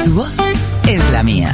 Tu voz es la mía.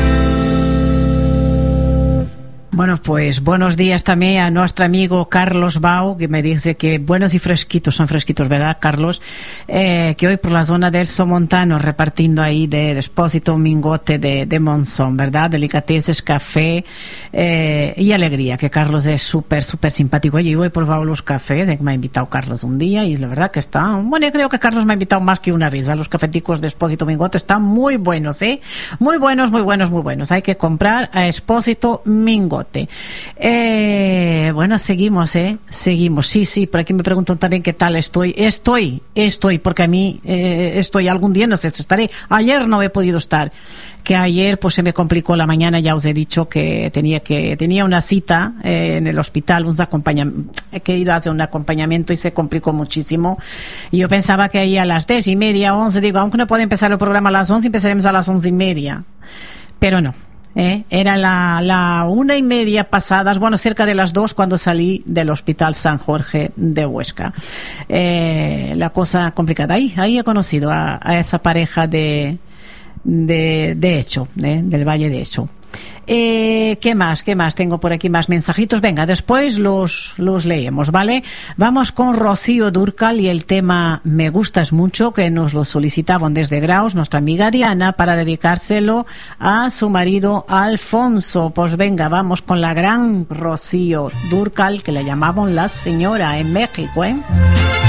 Bueno, pues buenos días también a nuestro amigo Carlos Bau, que me dice que buenos y fresquitos, son fresquitos, ¿verdad, Carlos? Que hoy por la zona del Somontano repartiendo ahí de Despósito un mingote de Monzón, ¿verdad? Delicateces, café y alegría, que Carlos es súper simpático. Oye, yo he probado los cafés, me ha invitado Carlos un día y la verdad que está, bueno, yo creo que Carlos me ha invitado más que una vez a los cafeticos de Despósito Mingote, están muy buenos, ¿eh? Muy buenos. Hay que comprar a Despósito Mingote. Bueno, seguimos. Sí, por aquí me preguntan también qué tal estoy, porque a mí estoy algún día, no sé si estaré. Ayer no he podido estar, que ayer pues se me complicó la mañana, ya os he dicho que tenía una cita en el hospital, que he ido a hacer un acompañamiento y se complicó muchísimo. Y yo pensaba que ahí a las 10:30, 11, digo, aunque no puede empezar el programa a las 11, empezaremos a las 11:30. Pero no. Era la 1:30 pasadas, bueno, cerca de las 2 cuando salí del Hospital San Jorge de Huesca. La cosa complicada. Ahí he conocido a esa pareja de Echo, del Valle de Echo. ¿Qué más? Tengo por aquí más mensajitos. Venga, después los leemos, ¿vale? Vamos con Rocío Dúrcal y el tema Me Gustas Mucho, que nos lo solicitaban desde Graus, nuestra amiga Diana, para dedicárselo a su marido Alfonso. Pues venga, vamos con la gran Rocío Dúrcal, que le llamaban la señora en México,